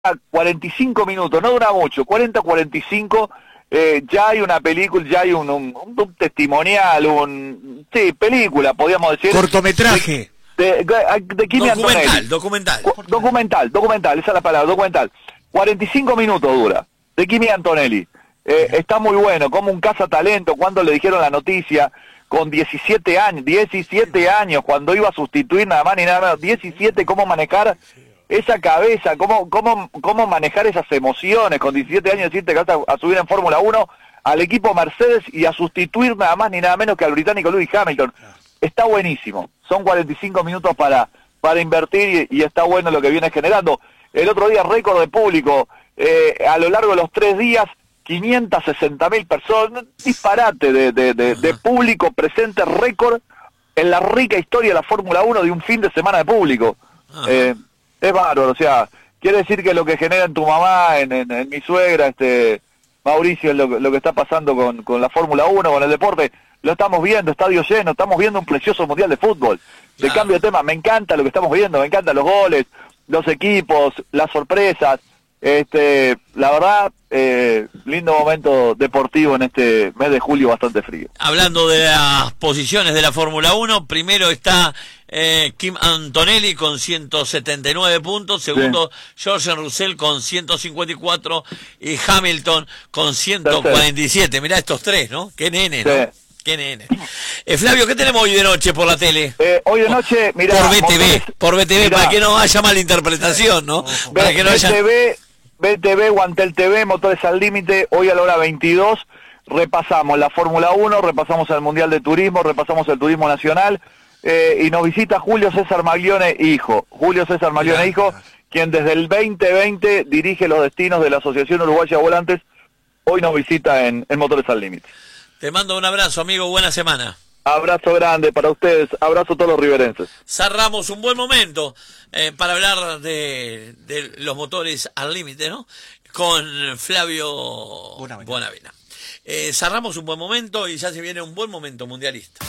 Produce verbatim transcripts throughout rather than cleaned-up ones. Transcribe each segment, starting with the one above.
cuarenta y cinco minutos, no dura mucho, cuarenta, cuarenta y cinco, eh, ya hay una película, ya hay un, un, un testimonial, un... Sí, película, podríamos decir. Cortometraje. De, de, de Kimi documental, Antonelli. documental. Documental, documental, esa es la palabra, documental. cuarenta y cinco minutos dura, de Kimi Antonelli. Eh, está muy bueno, como un cazatalento, cuando le dijeron la noticia, con diecisiete años, diecisiete años, cuando iba a sustituir nada más ni nada menos, diecisiete, cómo manejar esa cabeza, cómo cómo cómo manejar esas emociones, con diecisiete años decirte que vas a, a subir en Fórmula uno al equipo Mercedes y a sustituir nada más ni nada menos que al británico Lewis Hamilton. Está buenísimo, son cuarenta y cinco minutos para, para invertir y, y está bueno lo que viene generando. El otro día récord de público, eh, a lo largo de los tres días, quinientas sesenta mil personas, disparate de, de, de, de público presente, récord en la rica historia de la Fórmula uno de un fin de semana de público. Eh, es bárbaro, o sea, quiere decir que lo que genera en tu mamá, en, en, en mi suegra, este Mauricio, lo, lo que está pasando con, con la Fórmula uno, con el deporte, lo estamos viendo, estadio lleno, estamos viendo un precioso mundial de fútbol. De Claro. cambio de tema, me encanta lo que estamos viendo, me encantan los goles, los equipos, las sorpresas. Este, la verdad, eh, lindo momento deportivo en este mes de julio bastante frío. Hablando de las posiciones de la Fórmula uno, primero está eh, Kim Antonelli con ciento setenta y nueve puntos, segundo sí. George Russell con ciento cincuenta y cuatro y Hamilton con ciento cuarenta y siete. Mirá estos tres, ¿no? Qué nene, ¿no? Sí. Qué nene. Eh, Flavio, ¿qué tenemos hoy de noche por la tele? Eh, hoy de noche, mirá... Por B T V, motores, por B T V, mirá, para que no haya mala interpretación, ¿no? Para B, que no haya... B T V, B T V, Guantel T V, Motores al Límite, hoy a la hora veintidós, repasamos la Fórmula uno, repasamos el Mundial de Turismo, repasamos el Turismo Nacional, eh, y nos visita Julio César Maglione, hijo. Julio César Maglione, hijo, quien desde el veinte veinte dirige los destinos de la Asociación Uruguaya de Volantes, hoy nos visita en, en Motores al Límite. Te mando un abrazo, amigo, buena semana. Abrazo grande para ustedes, abrazo a todos los riverenses. Cerramos un buen momento eh, para hablar de, de los motores al límite, ¿no? Con Flavio Bonavena. Bonavena. Eh, cerramos un buen momento y ya se viene un buen momento mundialista.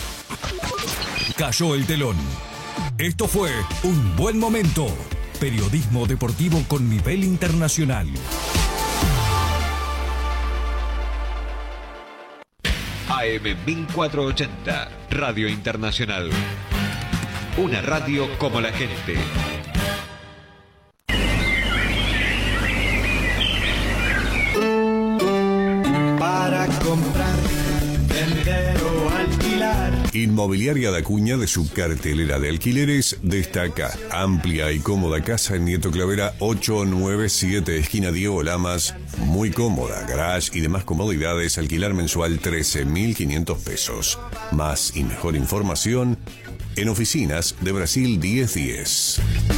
Cayó el telón. Esto fue Un Buen Momento. Periodismo deportivo con nivel internacional. A M mil cuatrocientos ochenta, Radio Internacional. Una radio como la gente. Para comprar, vender o alquilar. Inmobiliaria Da Cuña, de su cartelera de alquileres, destaca amplia y cómoda casa en Nieto Clavera ocho nueve siete, esquina Diego Lamas. Muy cómoda, garage y demás comodidades, alquilar mensual trece mil quinientos pesos. Más y mejor información en oficinas de Brasil diez diez.